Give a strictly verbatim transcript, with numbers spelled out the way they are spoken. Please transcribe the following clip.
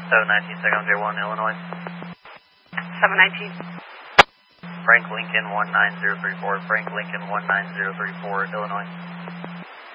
seven nineteen, Second J one, Illinois. seven nineteen. Frank Lincoln one nine zero three four, Frank Lincoln one nine zero three four, Illinois.